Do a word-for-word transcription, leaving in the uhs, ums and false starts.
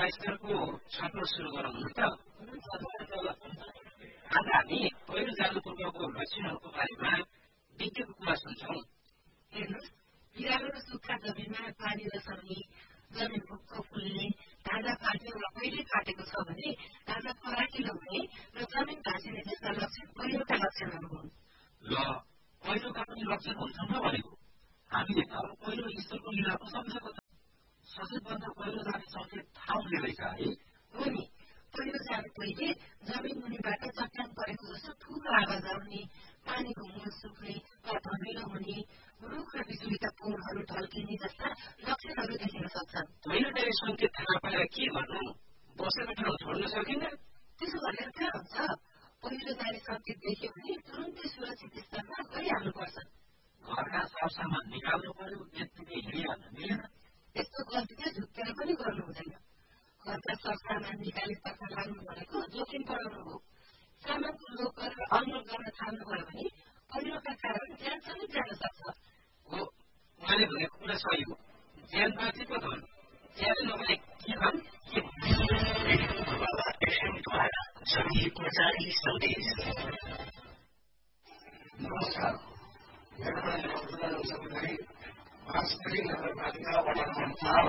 स्तरको छलफल सुरु गरौँ न त। आज हामी पहिरो जानु पूर्वको लक्षणहरूको बारेमा विज्ञको कुरा सुन्छौँ। हेर्नुहोस्, बिरालो र सुक्खा जमिनमा पानी नसर्ने, जमिन भुक्क फुल्ने, ढाँडा फाट्ने वा पहिले फाटेको छ भने ढाँडा फराकिलो हुने र जमिन भाँचिने जस्ता लक्षण पहिरोका लक्षणहरू हुन्। ल, पहिरोका पनि लक्षण हुन्छन् र भनेको हामीले त पहिरो स्तरको लीला पो सम्झेको त। सचेतभन्दा पहिरो जाने सङ्केत थाहा हुने रहेछ है। हो नि, पहिरो जानु पहिले जमिन मुनिबाट चट्टान परेको जस्तो ठुलो आवाज आउने, पानीको मुहान सुक्ने वा धमिलो हुने, रुख र बिजुलीका पोलहरू ढल्किने जस्ता लक्षणहरू देखिन सक्छन्। पहिलो जाने सङ्केत थाहा पाएर के गर्नु? बसेको ठाउँ छोड्न सकिन्न? त्यसो भनेर कहाँ हुन्छ? पहिरो जाने सङ्केत देख्यो भने तुरुन्तै सुरक्षित स्थानमा गइहाल्नुपर्छ। घरका सरसामान निकाल्नु पर्यो, यत्तिकै हिँडिहाल्न मिलेन। यस्तो गल्ती चाहिँ झुक्केर पनि गर्नु हुँदैन। घरका सरसामान निकालेतर्फ लाग्नु भनेको जोखिम बढाउनु हो। सामानको लोप गरेर अनलोड गर्न थाल्नुभयो भने पहिरोका कारण ज्यान समेत जान सक्छ। हो, उहाँले भनेको कुरा सही हो। ज्यान बाँचे पो धन, ज्यान नभए के धन के नमस्कार, मेरो नाम नगरपालिका वडा नम्बर चार